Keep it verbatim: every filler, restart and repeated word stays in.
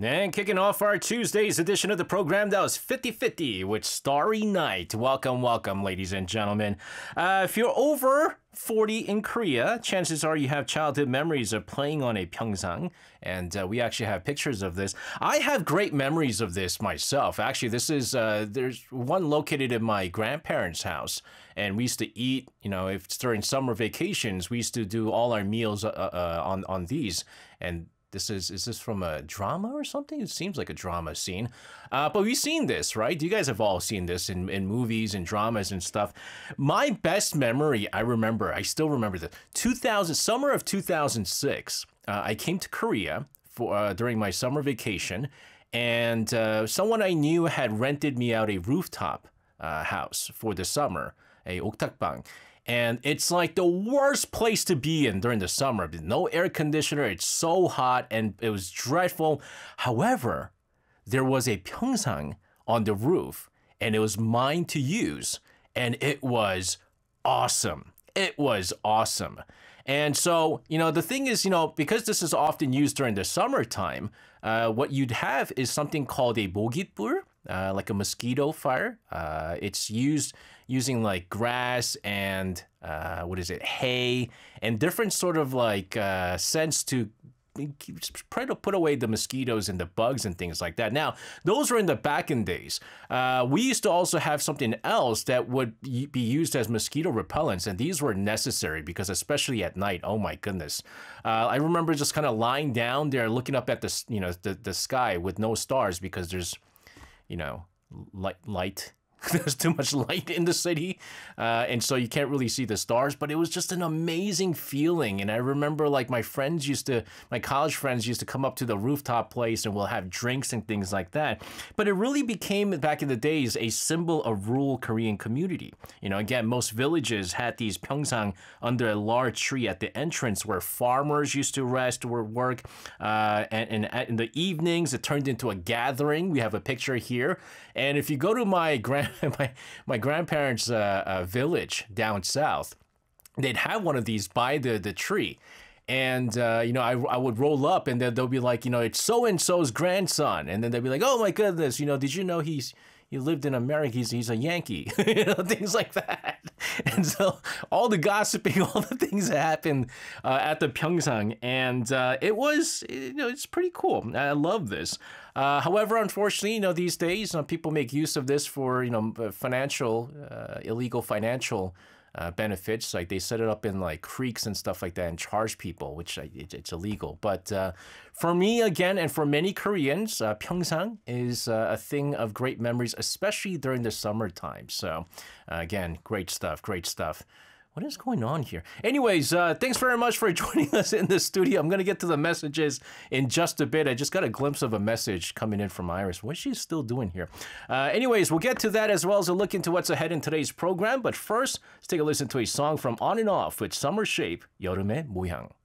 And kicking off our Tuesday's edition of the program, that was fifty fifty with Starry Night. Welcome, welcome, ladies and gentlemen. Uh, if you're over forty in Korea, chances are you have childhood memories of playing on a pyeongsang, and uh, we actually have pictures of this. I have great memories of this myself. Actually, this is, uh, there's one located in my grandparents' house, and we used to eat, you know, if it's during summer vacations, we used to do all our meals uh, uh, on, on these, and This is, is this from a drama or something? It seems like a drama scene. Uh, but we've seen this, right? You guys have all seen this in, in movies and dramas and stuff. My best memory, I remember, I still remember the two thousand, summer of two thousand six. Uh, I came to Korea for uh, during my summer vacation, and uh, someone I knew had rented me out a rooftop uh, house for the summer, a 옥탑방. And it's like the worst place to be in during the summer. No air conditioner. It's so hot and it was dreadful. However, there was a pyeongsang on the roof and it was mine to use. And it was awesome. It was awesome. And so, you know, the thing is, you know, because this is often used during the summertime, uh, what you'd have is something called a 모깃불, uh, like a mosquito fire. Uh, it's used using like grass and, uh, what is it, hay, and different sort of like uh, scents to try to put away the mosquitoes and the bugs and things like that. Now, those were in the back in days. Uh, we used to also have something else that would be used as mosquito repellents, and these were necessary because especially at night, oh my goodness. Uh, I remember just kind of lying down there looking up at the, you know, the, the sky with no stars because there's, you know, light, light. There's too much light in the city, uh, and so you can't really see the stars, but it was just an amazing feeling. And I remember like my friends used to, my college friends used to come up to the rooftop place and we'll have drinks and things like that. But it really became, back in the days, a symbol of rural Korean community. You know, again, most villages had these pyeongsang under a large tree at the entrance where farmers used to rest or work. Uh, and, and in the evenings, it turned into a gathering. We have a picture here. And if you go to my grand my my grandparents' uh, uh, village down south, they'd have one of these by the the tree, and uh, you know I I would roll up and then they'll be like, you know, it's so and so's grandson, and then they'd be like, oh my goodness, you know, did you know he's he lived in America, he's he's a Yankee, you know, things like that. And so all the gossiping, all the things that happened uh, at the pyeongsang, and uh, it was, you know, it's pretty cool. I love this. Uh, however, unfortunately, you know, these days, uh, people make use of this for, you know, financial, uh, illegal financial uh, benefits. Like they set it up in like creeks and stuff like that and charge people, which uh, it, it's illegal. But uh, for me, again, and for many Koreans, uh, pyeongsang is uh, a thing of great memories, especially during the summertime. So uh, again, great stuff, great stuff. What is going on here? Anyways, uh, thanks very much for joining us in the studio. I'm going to get to the messages in just a bit. I just got a glimpse of a message coming in from Iris. What is she still doing here? Uh, anyways, we'll get to that as well as a look into what's ahead in today's program. But first, let's take a listen to a song from On and Off with Summer Shape, 여름의 모양.